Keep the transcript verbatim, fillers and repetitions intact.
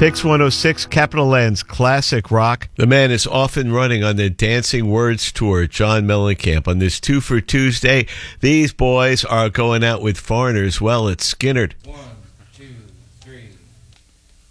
Pix one oh six, Capital Land's classic rock. The man is often running on the Dancing Words Tour, John Mellencamp. On this Two for Tuesday, these boys are going out with foreigners well at Skinnerd. One.